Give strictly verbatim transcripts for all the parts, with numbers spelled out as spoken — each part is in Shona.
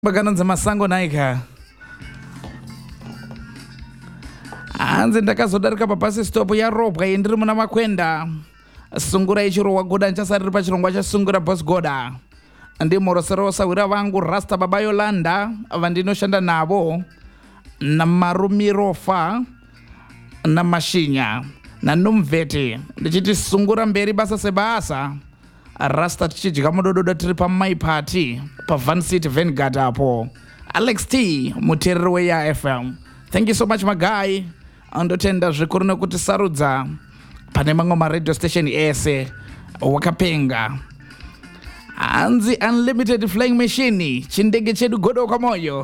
Bakananza Masango Naika. Anzi ndakazodarika papasi stop ya ropa indiri muna makwenda sungura ichiro wagoda nchasariri pachirongwa cha sungura boss goda ndi morosorosa wira vangu Rasta Baba Yolanda vandinoshanda navo na Marumirofa na Mashinya na Numvete ndichiti sungura mberi basa sebasa Rasta tichijika mudododa tiri pa my party pa Van City Vanguard apo. Alex T muterere ya F M. Thank you so much my guy. Andotenda zvikuru nekuti sarudza pane mamwe ma radio station ese wakapenga. Anzi unlimited flying machine chindege chedu godo kwa moyo.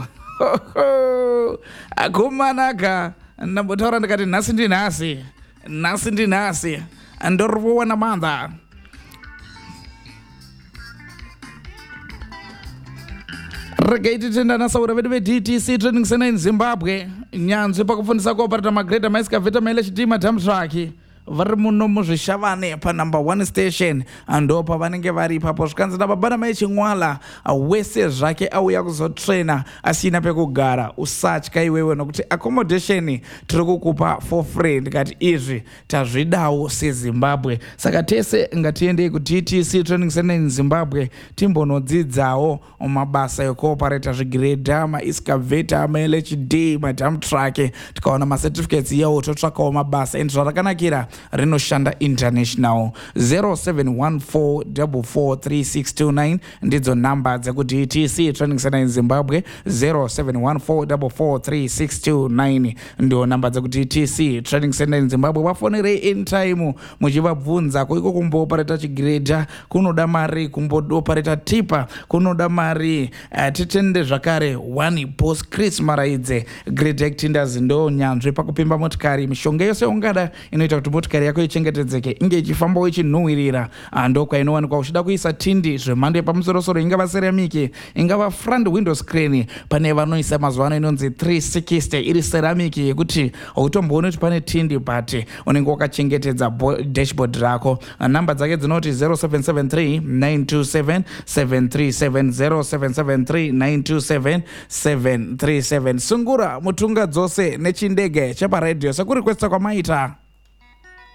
Akumanaka nabotaura ndikati nasi ndi nasi nasi ndi nasi andorwa na manda. Regaiti tenda na saura vedu ve D T C Training Center in Zimbabwe. Nyanzvi pakufundisa kuoperata magreta maiscavator maile chitima dump truck. Vari muno muzvishavane pa number one station ando pavanenge vari ipapo zvikanzi nababana mai chingwala wese zvake auya kuzotraina asina pekugara usatya iwewe nokuti accommodation tiri kukupa for free ndikati izvi tazvidawo seZimbabwe saka tese ngatiendei ku D T C Training Center in Zimbabwe timbonodzidzawo mabasa ekuoperata zvigredha maiscavator ma L H D ma dump truck tikaona ma certificates yawo totsvakawo mabasa and zvarakanakira rinoshanda international. Zero seven one four four four three six two nine ndidzo namba dzeku D T C Training Center in Zimbabwe. Zero seven one four four four three six two nine ndio namba dzeku D T C Training Center in Zimbabwe. Vafonere in time muchivabvunza kuiko kumbopareta chigredha kunoda mari, kumbopareta tipa kunoda mari, uh, titende zvakare one post Chris Maraidze Great Actinders ndo nyanzvi pakupimba motikari. Mishonga yose ungada inoita kuti motikari yako ichengetedzeke inge ichifamba ichinhuhwirira ando kwainowanikwa uchida kuisa tindi zvemhando yepamusorosoro ingava ceramiki ingava front window screen pane vanoisa mazuva ano inonzi three sixty iri ceramiki yekuti utomboona kuti pane tindi but unenge wakachengetedza dashboard rako. Namba dzake dzinoti zero seven seven three nine two seven seven three seven zero seven seven three nine two seven seven three seven. Sungura mutunga dzose nechindege chepa radio sekurikwesta kwamaita.